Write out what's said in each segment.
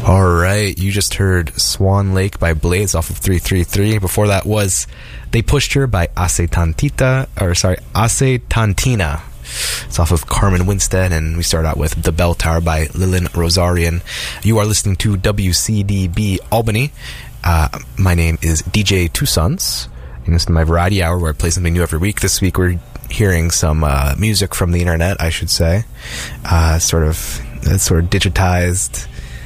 All right, you just heard Swan Lake by Blaze off of 333. Before that was They Pushed Her by Ace Tantina. It's off of Carmen Winstead, and we start out with The Bell Tower by Lilin Rosarian. You are listening to WCDB Albany. My name is DJ Two Sons, and this is my variety hour where I play something new every week. This week we're hearing some music from the internet, I should say. Sort of digitized,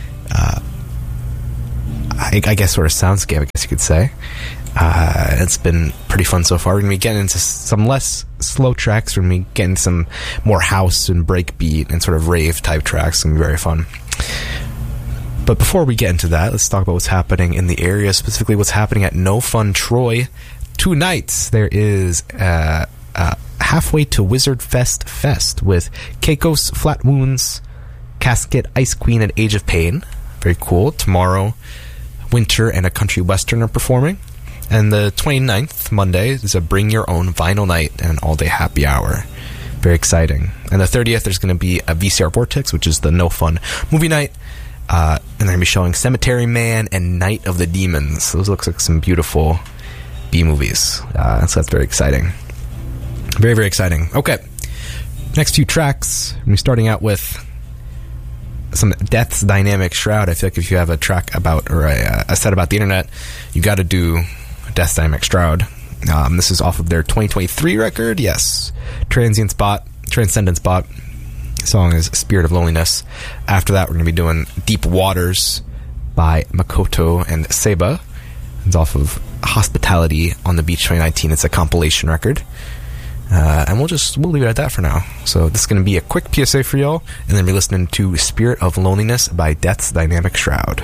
I guess sort of soundscape, I guess you could say. It's been pretty fun so far. We're going to be getting into some less slow tracks. We're going to be getting some more house and breakbeat and sort of rave type tracks. It's going to be very fun. But before we get into that, let's talk about what's happening in the area, specifically what's happening at No Fun Troy. Tonight, there is Halfway to Wizard Fest with Keikos, Flat Wounds, Casket, Ice Queen, and Age of Pain. Very cool. Tomorrow, Winter and a Country Western are performing. And the 29th, Monday, is a Bring Your Own Vinyl Night and an all-day happy hour. Very exciting. And the 30th, there's going to be a VCR Vortex, which is the No Fun movie night. And they're going to be showing Cemetery Man and Night of the Demons. Those looks like some beautiful B-movies. So that's very exciting. Very, very exciting. Okay. Next few tracks. We're going to be starting out with some Death's Dynamic Shroud. I feel like if you have a track about, or a set about the internet, you got to do Death's Dynamic Shroud. This is off of their 2023 record. Yes. Transcendent Spot. The song is Spirit of Loneliness. After that, we're going to be doing Deep Waters by Makoto and Seba. It's off of Hospitality on the Beach 2019. It's a compilation record. And we'll leave it at that for now. So this is going to be a quick PSA for y'all, and then we're listening to Spirit of Loneliness by Death's Dynamic Shroud.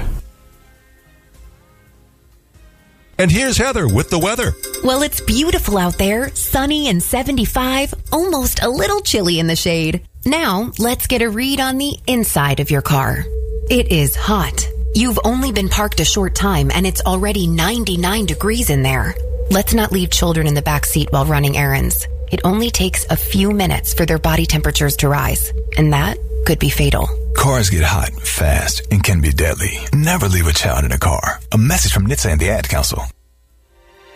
And here's Heather with the weather. Well, it's beautiful out there, sunny and 75, almost a little chilly in the shade. Now, let's get a read on the inside of your car. It is hot. You've only been parked a short time, and it's already 99 degrees in there. Let's not leave children in the back seat while running errands. It only takes a few minutes for their body temperatures to rise, and that could be fatal. Cars get hot, fast, and can be deadly. Never leave a child in a car. A message from NHTSA and the Ad Council.